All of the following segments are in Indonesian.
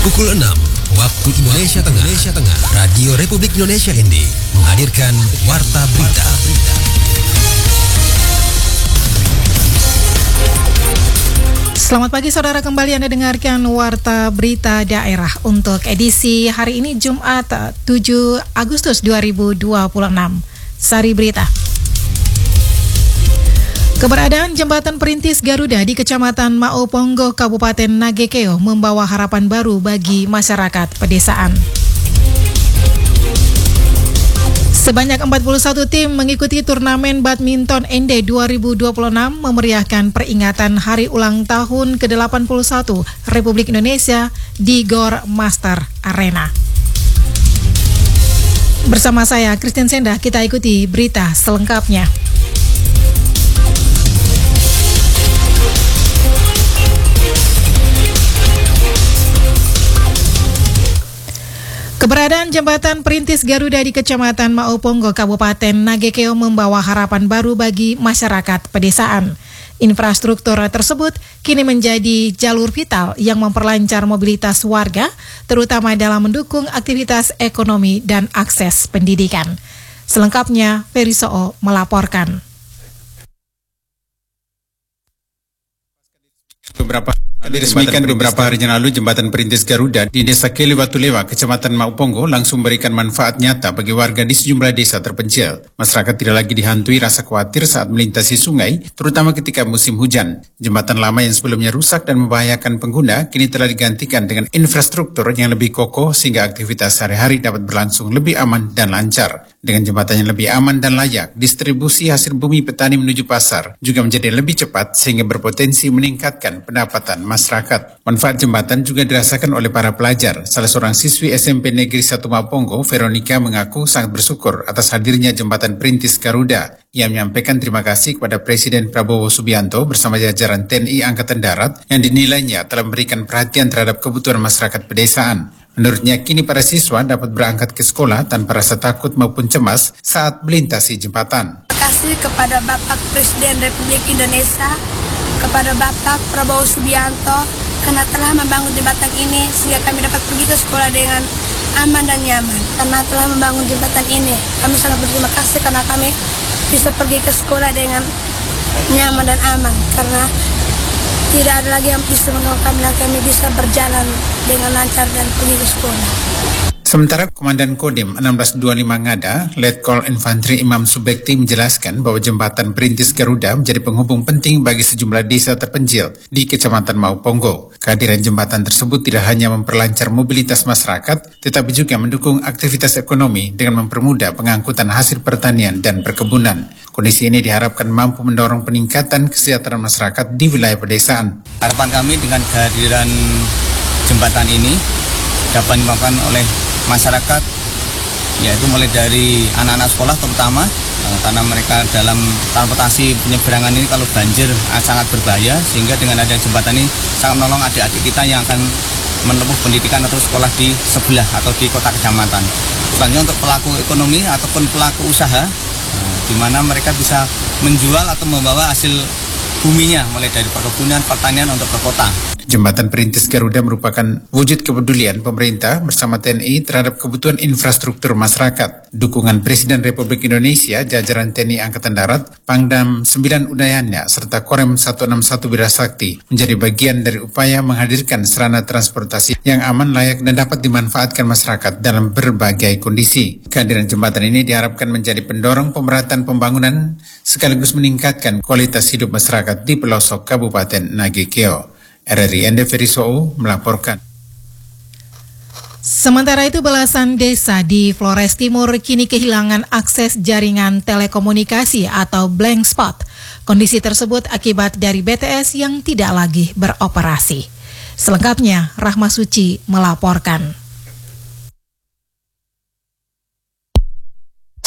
Pukul 6 waktu Indonesia Tengah. Radio Republik Indonesia ND menghadirkan Warta Berita. Selamat pagi saudara, kembali Anda dengarkan Warta Berita Daerah untuk edisi hari ini Jumat 7 Agustus 2026. Sari Berita. Keberadaan Jembatan Perintis Garuda di Kecamatan Mauponggo, Kabupaten Nagekeo membawa harapan baru bagi masyarakat pedesaan. Sebanyak 41 tim mengikuti turnamen badminton ND 2026 memeriahkan peringatan Hari Ulang Tahun ke-81 Republik Indonesia di Gor Master Arena. Bersama saya, Christine Senda, kita ikuti berita selengkapnya. Keberadaan Jembatan Perintis Garuda di Kecamatan Mauponggo, Kabupaten Nagekeo membawa harapan baru bagi masyarakat pedesaan. Infrastruktur tersebut kini menjadi jalur vital yang memperlancar mobilitas warga, terutama dalam mendukung aktivitas ekonomi dan akses pendidikan. Selengkapnya, Ferry Soo melaporkan. Diresmikan beberapa hari yang lalu, Jembatan Perintis Garuda di Desa Keli Watulewa, Kecamatan Mauponggo langsung memberikan manfaat nyata bagi warga di sejumlah desa terpencil. Masyarakat tidak lagi dihantui rasa khawatir saat melintasi sungai, terutama ketika musim hujan. Jembatan lama yang sebelumnya rusak dan membahayakan pengguna, kini telah digantikan dengan infrastruktur yang lebih kokoh sehingga aktivitas sehari-hari dapat berlangsung lebih aman dan lancar. Dengan jembatan yang lebih aman dan layak, distribusi hasil bumi petani menuju pasar juga menjadi lebih cepat sehingga berpotensi meningkatkan pendapatan masyarakat. Manfaat jembatan juga dirasakan oleh para pelajar. Salah seorang siswi SMP Negeri 1 Mauponggo, Veronica, mengaku sangat bersyukur atas hadirnya Jembatan Perintis Garuda. Ia menyampaikan terima kasih kepada Presiden Prabowo Subianto bersama jajaran TNI Angkatan Darat yang dinilainya telah memberikan perhatian terhadap kebutuhan masyarakat pedesaan. Menurutnya, kini para siswa dapat berangkat ke sekolah tanpa rasa takut maupun cemas saat melintasi jembatan. Terima kasih kepada Bapak Presiden Republik Indonesia, kepada Bapak Prabowo Subianto, karena telah membangun jembatan ini sehingga kami dapat pergi ke sekolah dengan aman dan nyaman. Karena telah membangun jembatan ini, kami sangat berterima kasih karena kami bisa pergi ke sekolah dengan nyaman dan aman. Karena tidak ada lagi yang bisa menolong kami dan kami bisa berjalan dengan lancar dan pergi ke sekolah. Sementara Komandan Kodim 1625 Ngada, Letkol Infantri Imam Subekti menjelaskan bahwa Jembatan Perintis Garuda menjadi penghubung penting bagi sejumlah desa terpencil di Kecamatan Mauponggo. Kehadiran jembatan tersebut tidak hanya memperlancar mobilitas masyarakat, tetapi juga mendukung aktivitas ekonomi dengan mempermudah pengangkutan hasil pertanian dan perkebunan. Kondisi ini diharapkan mampu mendorong peningkatan kesejahteraan masyarakat di wilayah pedesaan. Harapan kami dengan kehadiran jembatan ini dapat dimakan oleh masyarakat, yaitu mulai dari anak-anak sekolah terutama, karena mereka dalam transportasi penyeberangan ini kalau banjir sangat berbahaya, sehingga dengan adanya jembatan ini sangat menolong adik-adik kita yang akan menempuh pendidikan atau sekolah di sebelah atau di kota kecamatan. Selanjutnya untuk pelaku ekonomi ataupun pelaku usaha, di mana mereka bisa menjual atau membawa hasil buminya mulai dari perkebunan, pertanian untuk ke kota. Jembatan Perintis Garuda merupakan wujud kepedulian pemerintah bersama TNI terhadap kebutuhan infrastruktur masyarakat. Dukungan Presiden Republik Indonesia, jajaran TNI Angkatan Darat, Pangdam 9 Udayana, serta Korem 161 Wirasakti menjadi bagian dari upaya menghadirkan sarana transportasi yang aman, layak, dan dapat dimanfaatkan masyarakat dalam berbagai kondisi. Kehadiran jembatan ini diharapkan menjadi pendorong pemerataan pembangunan sekaligus meningkatkan kualitas hidup masyarakat di pelosok Kabupaten Nagekeo. RRI ND Ferry Soo melaporkan. Sementara itu, belasan desa di Flores Timur kini kehilangan akses jaringan telekomunikasi atau blank spot. Kondisi tersebut akibat dari BTS yang tidak lagi beroperasi. Selengkapnya, Rahma Suci melaporkan.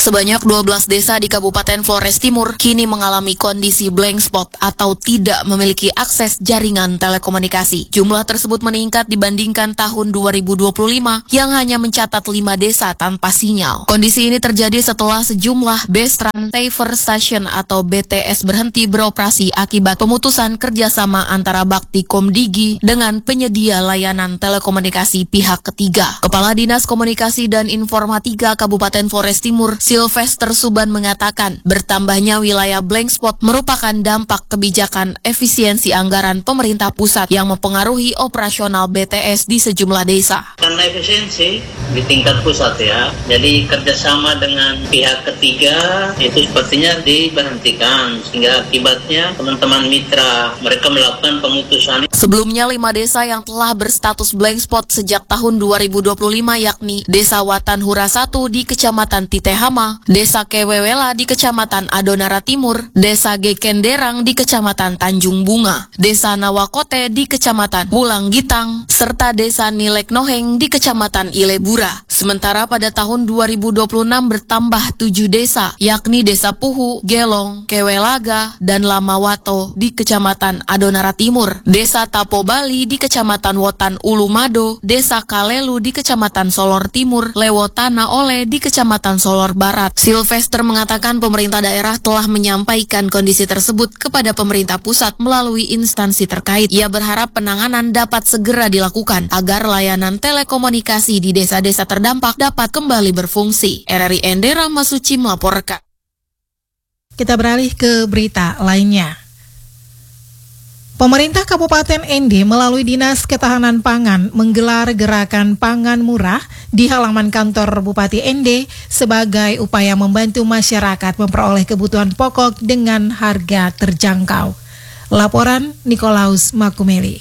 Sebanyak 12 desa di Kabupaten Flores Timur kini mengalami kondisi blank spot atau tidak memiliki akses jaringan telekomunikasi. Jumlah tersebut meningkat dibandingkan tahun 2025 yang hanya mencatat 5 desa tanpa sinyal. Kondisi ini terjadi setelah sejumlah base transceiver station atau BTS berhenti beroperasi akibat pemutusan kerjasama antara Bakti Komdigi dengan penyedia layanan telekomunikasi pihak ketiga. Kepala Dinas Komunikasi dan Informatika Kabupaten Flores Timur, Sylvester Suban mengatakan, bertambahnya wilayah blank spot merupakan dampak kebijakan efisiensi anggaran pemerintah pusat yang mempengaruhi operasional BTS di sejumlah desa. Karena efisiensi di tingkat pusat ya, jadi kerjasama dengan pihak ketiga itu sepertinya diberhentikan, sehingga akibatnya teman-teman mitra mereka melakukan pemutusan. Sebelumnya 5 desa yang telah berstatus blank spot sejak tahun 2025 yakni Desa Watan Hura 1 di Kecamatan Titehama, Desa Kewewela di Kecamatan Adonara Timur, Desa Gekenderang di Kecamatan Tanjung Bunga, Desa Nawakote di Kecamatan Wulang Gitang, serta Desa Nilek Noheng di Kecamatan Ilebura. Sementara pada tahun 2026 bertambah 7 desa, yakni Desa Puhu, Gelong, Kewelaga, dan Lamawato di Kecamatan Adonara Timur, Desa Tapo Bali di Kecamatan Wotan Ulumado, Desa Kalelu di Kecamatan Solor Timur, Lewotana Ole di Kecamatan Solor Barat. Sylvester mengatakan pemerintah daerah telah menyampaikan kondisi tersebut kepada pemerintah pusat melalui instansi terkait. Ia berharap penanganan dapat segera dilakukan agar layanan telekomunikasi di desa-desa terdampak dapat kembali berfungsi. RRI Endera Masuci melaporkan. Kita beralih ke berita lainnya. Pemerintah Kabupaten Ende melalui Dinas Ketahanan Pangan menggelar gerakan pangan murah di halaman kantor Bupati Ende sebagai upaya membantu masyarakat memperoleh kebutuhan pokok dengan harga terjangkau. Laporan Nikolaus Makumeli.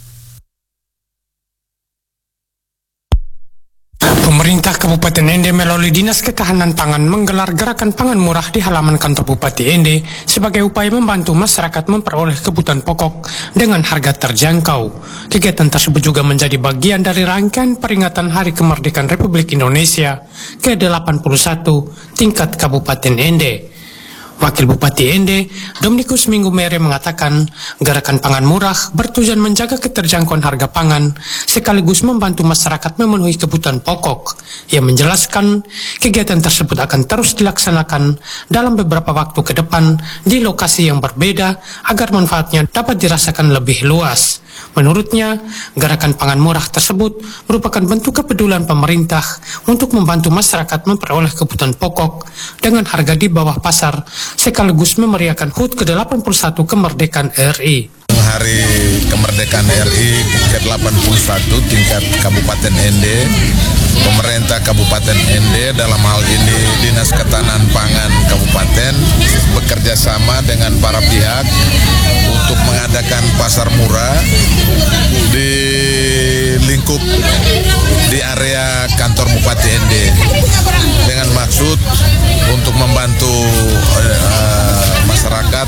Pemerintah Kabupaten Ende melalui Dinas Ketahanan Pangan menggelar gerakan pangan murah di halaman kantor Bupati Ende sebagai upaya membantu masyarakat memperoleh kebutuhan pokok dengan harga terjangkau. Kegiatan tersebut juga menjadi bagian dari rangkaian peringatan Hari Kemerdekaan Republik Indonesia ke-81 tingkat Kabupaten Ende. Wakil Bupati Ende, Dominikus Minggu Mere mengatakan, gerakan pangan murah bertujuan menjaga keterjangkauan harga pangan sekaligus membantu masyarakat memenuhi kebutuhan pokok. Ia menjelaskan, kegiatan tersebut akan terus dilaksanakan dalam beberapa waktu ke depan di lokasi yang berbeda agar manfaatnya dapat dirasakan lebih luas. Menurutnya, gerakan pangan murah tersebut merupakan bentuk kepedulian pemerintah untuk membantu masyarakat memperoleh kebutuhan pokok dengan harga di bawah pasar sekaligus memeriahkan HUT ke-81 kemerdekaan RI. Hari Kemerdekaan RI ke-81 tingkat Kabupaten Ende, pemerintah Kabupaten Ende dalam hal ini Dinas Ketahanan Pangan Kabupaten bekerja sama dengan para pihak untuk mengadakan pasar murah di lingkup di area kantor Bupati Ende dengan maksud untuk membantu masyarakat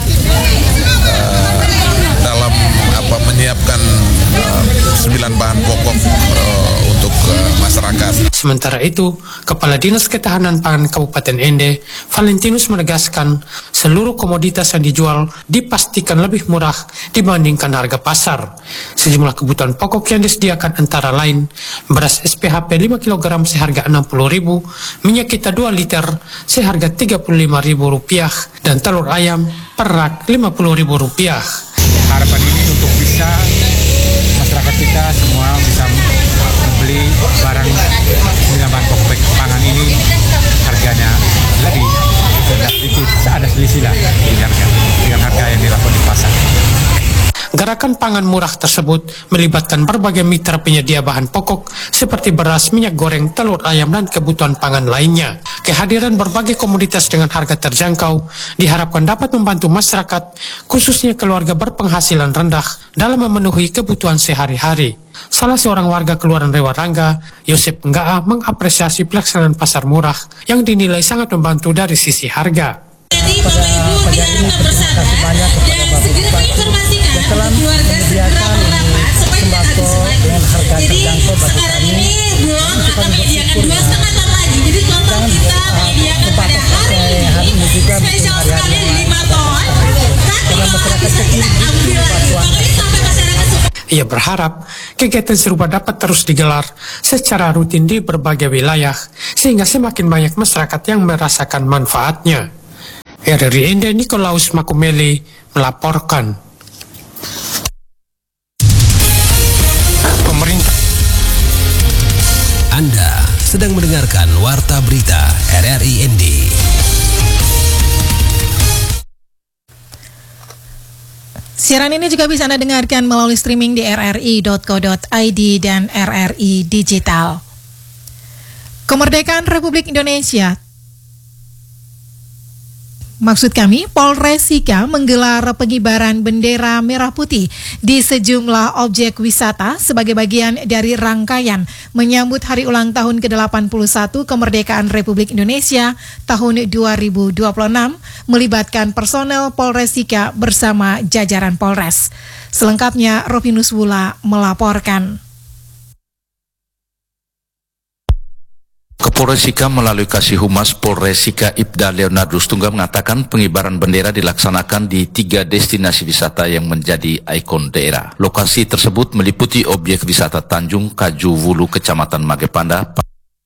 dalam menyiapkan 9 bahan pokok untuk masyarakat. Sementara itu, Kepala Dinas Ketahanan Pangan Kabupaten Ende, Valentinus menegaskan seluruh komoditas yang dijual dipastikan lebih murah dibandingkan harga pasar. Sejumlah kebutuhan pokok yang disediakan antara lain beras SPHP 5 kg seharga Rp60.000, minyak kita 2 liter seharga Rp35.000 dan telur ayam per rak Rp50.000. Harapan ini untuk bisa masyarakat kita semua bisa membeli barang bahan pokok pangan ini harganya lebih itu ada selisih lah dengan harga yang dilakukan di pasar. Gerakan pangan murah tersebut melibatkan berbagai mitra penyedia bahan pokok seperti beras, minyak goreng, telur ayam, dan kebutuhan pangan lainnya. Kehadiran berbagai komoditas dengan harga terjangkau diharapkan dapat membantu masyarakat, khususnya keluarga berpenghasilan rendah, dalam memenuhi kebutuhan sehari-hari. Salah seorang warga Kelurahan Rewarangga, Yosep Nggaa, mengapresiasi pelaksanaan pasar murah yang dinilai sangat membantu dari sisi harga. Pada ini berterima kasih banyak kepada Bapak Bupati yang telah menyediakan sembako dengan harga terjangkau bagi kami. Kami bersyukur. Jangan lupa Ia berharap kegiatan serupa dapat terus digelar secara rutin di berbagai wilayah, sehingga semakin banyak masyarakat yang merasakan manfaatnya. RRI Ende Nikolaus Makumeli melaporkan. Pemerintah. Anda sedang mendengarkan Warta Berita RRI ND. Siaran ini juga bisa Anda dengarkan melalui streaming di rri.co.id dan RRI Digital. Kemerdekaan Republik Indonesia. Maksud kami, Polres Sika menggelar pengibaran bendera merah putih di sejumlah objek wisata sebagai bagian dari rangkaian menyambut hari ulang tahun ke-81 kemerdekaan Republik Indonesia tahun 2026, melibatkan personel Polres Sika bersama jajaran Polres. Selengkapnya, Rovinus Wula melaporkan. Kapolres Sika melalui Kasih Humas Polres Sika Ibda Leonardus Tunggal mengatakan pengibaran bendera dilaksanakan di 3 destinasi wisata yang menjadi ikon daerah. Lokasi tersebut meliputi objek wisata Tanjung Kaju Wulu, Kecamatan Magepanda,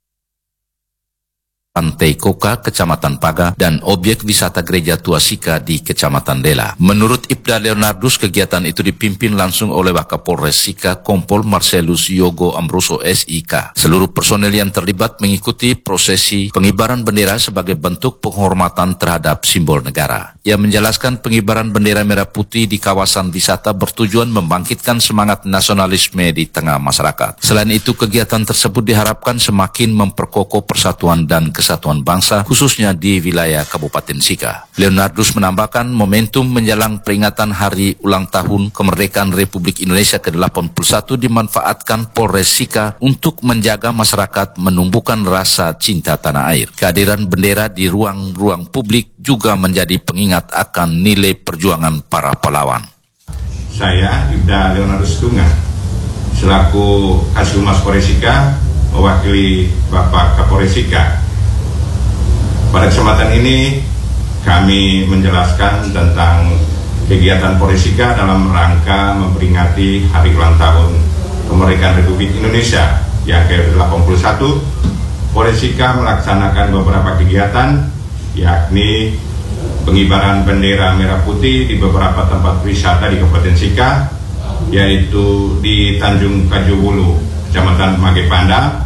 Pantai Koka, Kecamatan Paga, dan objek wisata Gereja Tua Sika di Kecamatan Dela. Menurut Ibda Leonardus, kegiatan itu dipimpin langsung oleh Wakapolres Sika, Kompol Marcelus Yogo Ambroso SIK. Seluruh personel yang terlibat mengikuti prosesi pengibaran bendera sebagai bentuk penghormatan terhadap simbol negara. Ia menjelaskan pengibaran bendera merah putih di kawasan wisata bertujuan membangkitkan semangat nasionalisme di tengah masyarakat. Selain itu, kegiatan tersebut diharapkan semakin memperkokoh persatuan dan kesatuan bangsa, khususnya di wilayah Kabupaten Sika. Leonardus menambahkan momentum menjelang peringatan hari ulang tahun kemerdekaan Republik Indonesia ke-81 dimanfaatkan Polres Sika untuk menjaga masyarakat menumbuhkan rasa cinta tanah air. Kehadiran bendera di ruang-ruang publik juga menjadi pengingat akan nilai perjuangan para pahlawan. Saya Ibda Leonardus Tunggal selaku Kasih Humas Polres Sika mewakili Bapak Kapolres Sika. Pada kesempatan ini kami menjelaskan tentang kegiatan Polres Sika dalam rangka memperingati hari ulang tahun kemerdekaan Republik Indonesia yang ke-81. Polres Sika melaksanakan beberapa kegiatan, yakni pengibaran bendera merah putih di beberapa tempat wisata di Kabupaten Sika, yaitu di Tanjung Kajubulu, Kecamatan Magepanda,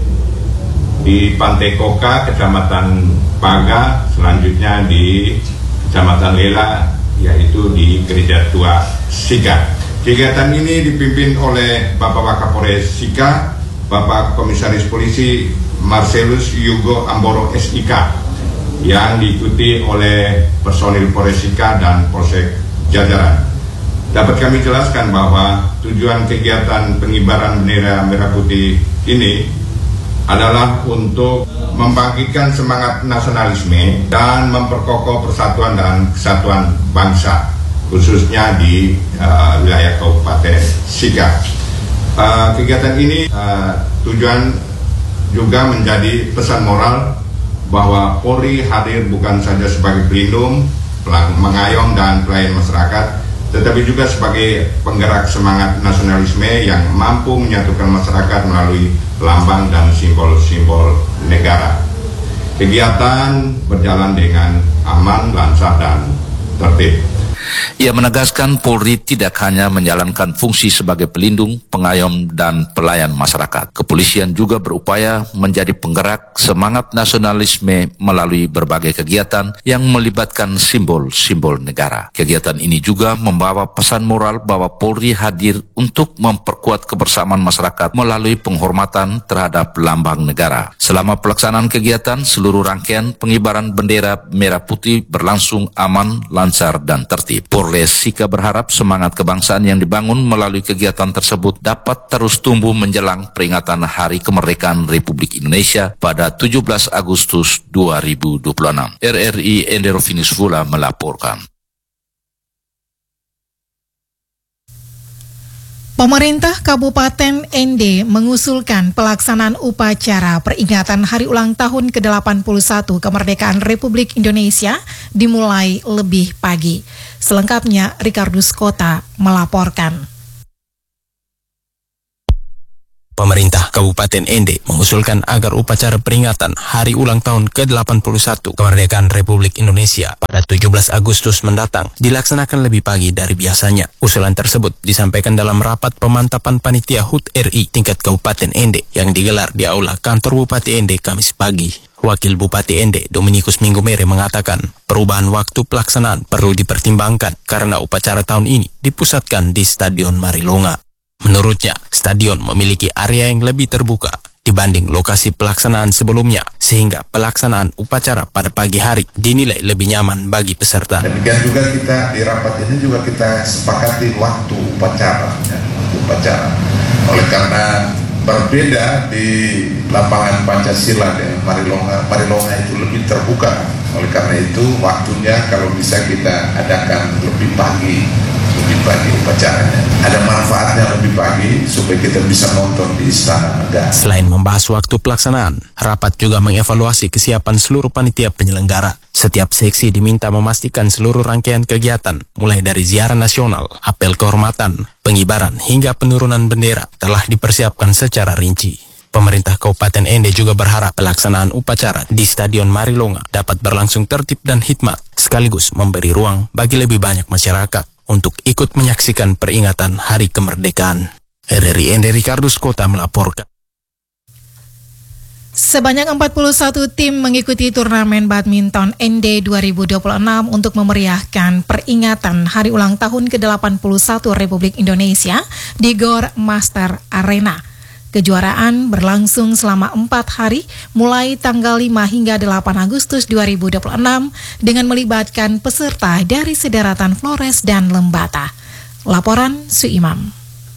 di Pantai Koka, Kecamatan Paga, selanjutnya di Kecamatan Lela, yaitu di Gereja Tua Sika. Kegiatan ini dipimpin oleh Bapak Wakapolres Sika, Bapak Komisaris Polisi Marcelus Yogo Amboro SIK, yang diikuti oleh personil Polres Sika dan Polsek jajaran. Dapat kami jelaskan bahwa tujuan kegiatan pengibaran bendera merah putih ini adalah untuk membangkitkan semangat nasionalisme dan memperkokoh persatuan dan kesatuan bangsa, khususnya di wilayah Kabupaten Sika. Kegiatan ini tujuan juga menjadi pesan moral bahwa Polri hadir bukan saja sebagai pelindung, mengayom dan pelayan masyarakat, tetapi juga sebagai penggerak semangat nasionalisme yang mampu menyatukan masyarakat melalui lambang dan simbol-simbol negara. Kegiatan berjalan dengan aman, lancar, dan tertib. Ia menegaskan Polri tidak hanya menjalankan fungsi sebagai pelindung, pengayom, dan pelayan masyarakat. Kepolisian juga berupaya menjadi penggerak semangat nasionalisme melalui berbagai kegiatan yang melibatkan simbol-simbol negara. Kegiatan ini juga membawa pesan moral bahwa Polri hadir untuk memperkuat kebersamaan masyarakat melalui penghormatan terhadap lambang negara. Selama pelaksanaan kegiatan, seluruh rangkaian pengibaran bendera merah putih berlangsung aman, lancar, dan tertib. Polres Sika berharap semangat kebangsaan yang dibangun melalui kegiatan tersebut dapat terus tumbuh menjelang peringatan Hari Kemerdekaan Republik Indonesia pada 17 Agustus 2026. RRI Enderovinus Vula melaporkan. Pemerintah Kabupaten ND mengusulkan pelaksanaan upacara peringatan Hari Ulang Tahun ke-81 Kemerdekaan Republik Indonesia dimulai lebih pagi. Selengkapnya, Ricardus Kota melaporkan. Kabupaten Ende mengusulkan agar upacara peringatan Hari Ulang Tahun ke-81 Kemerdekaan Republik Indonesia pada 17 Agustus mendatang dilaksanakan lebih pagi dari biasanya. Usulan tersebut disampaikan dalam rapat pemantapan panitia HUT RI tingkat Kabupaten Ende yang digelar di Aula Kantor Bupati Ende Kamis pagi. Wakil Bupati Ende, Dominikus Minggumere, mengatakan perubahan waktu pelaksanaan perlu dipertimbangkan karena upacara tahun ini dipusatkan di Stadion Marilonga. Menurutnya, stadion memiliki area yang lebih terbuka dibanding lokasi pelaksanaan sebelumnya, sehingga pelaksanaan upacara pada pagi hari dinilai lebih nyaman bagi peserta. Demikian juga kita di rapat ini juga kita sepakati waktu upacara. Oleh karena berbeda di lapangan Pancasila dan Marilonga itu lebih terbuka. Oleh karena itu waktunya kalau bisa kita adakan lebih pagi upacaranya. Ada manfaatnya lebih pagi supaya kita bisa nonton di Istana Negara. Selain membahas waktu pelaksanaan, rapat juga mengevaluasi kesiapan seluruh panitia penyelenggara. Setiap seksi diminta memastikan seluruh rangkaian kegiatan, mulai dari ziarah nasional, apel kehormatan, pengibaran hingga penurunan bendera telah dipersiapkan secara rinci. Pemerintah Kabupaten Ende juga berharap pelaksanaan upacara di Stadion Marilonga dapat berlangsung tertib dan hikmat, sekaligus memberi ruang bagi lebih banyak masyarakat untuk ikut menyaksikan peringatan Hari Kemerdekaan. RRI Ende Ricardus Kota melaporkan. Sebanyak 41 tim mengikuti turnamen badminton ND 2026 untuk memeriahkan peringatan Hari Ulang Tahun ke-81 Republik Indonesia di GOR Master Arena. Kejuaraan berlangsung selama 4 hari, mulai tanggal 5 hingga 8 Agustus 2026 dengan melibatkan peserta dari Sederatan Flores dan Lembata. Laporan Suimam.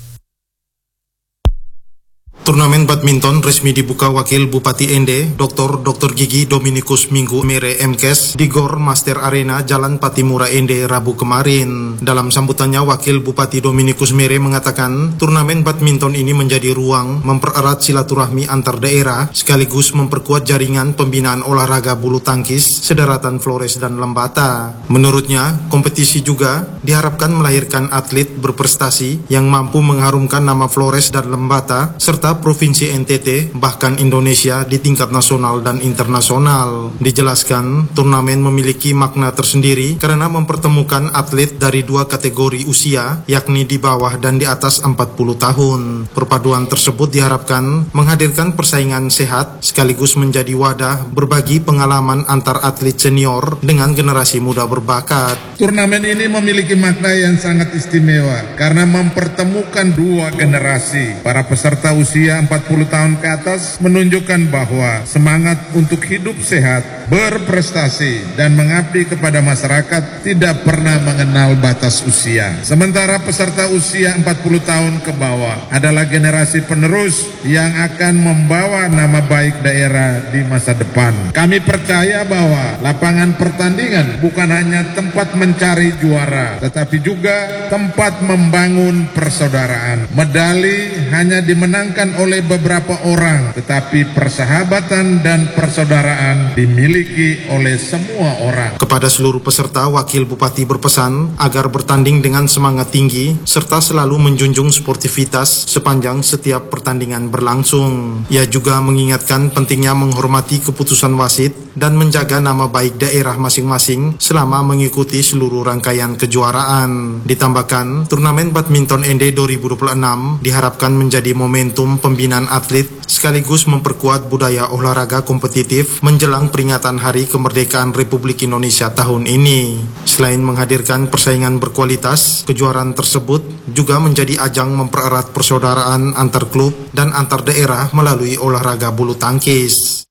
Turnamen badminton resmi dibuka Wakil Bupati Ende, Dr. Gigi Dominikus Minggumere MKes di GOR Master Arena Jalan Patimura Ende Rabu kemarin. Dalam sambutannya, Wakil Bupati Dominikus Mere mengatakan turnamen badminton ini menjadi ruang mempererat silaturahmi antar daerah sekaligus memperkuat jaringan pembinaan olahraga bulu tangkis Sederatan Flores dan Lembata. Menurutnya, kompetisi juga diharapkan melahirkan atlet berprestasi yang mampu mengharumkan nama Flores dan Lembata serta Provinsi NTT, bahkan Indonesia di tingkat nasional dan internasional. Dijelaskan, turnamen memiliki makna tersendiri karena mempertemukan atlet dari 2 kategori usia, yakni di bawah dan di atas 40 tahun. Perpaduan tersebut diharapkan menghadirkan persaingan sehat sekaligus menjadi wadah berbagi pengalaman antar atlet senior dengan generasi muda berbakat. Turnamen ini memiliki makna yang sangat istimewa karena mempertemukan 2 generasi. Para peserta usia 40 tahun ke atas menunjukkan bahwa semangat untuk hidup sehat, berprestasi, dan mengabdi kepada masyarakat tidak pernah mengenal batas usia. Sementara peserta usia 40 tahun ke bawah adalah generasi penerus yang akan membawa nama baik daerah di masa depan. Kami percaya bahwa lapangan pertandingan bukan hanya tempat mencari juara, tetapi juga tempat membangun persaudaraan. Medali hanya dimenangkan oleh beberapa orang, tetapi persahabatan dan persaudaraan dimiliki oleh semua orang. Kepada seluruh peserta, Wakil Bupati berpesan agar bertanding dengan semangat tinggi serta selalu menjunjung sportivitas sepanjang setiap pertandingan berlangsung. Ia juga mengingatkan pentingnya menghormati keputusan wasit dan menjaga nama baik daerah masing-masing selama mengikuti seluruh rangkaian kejuaraan. Ditambahkan, turnamen badminton ND 2026 diharapkan menjadi momentum pembinaan atlet sekaligus memperkuat budaya olahraga kompetitif menjelang peringatan Hari Kemerdekaan Republik Indonesia tahun ini. Selain menghadirkan persaingan berkualitas, kejuaraan tersebut juga menjadi ajang mempererat persaudaraan antar klub dan antar daerah melalui olahraga bulu tangkis.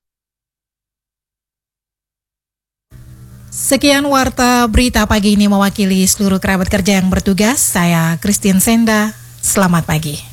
Sekian warta berita pagi ini mewakili seluruh kerabat kerja yang bertugas. Saya Christine Senda. Selamat pagi.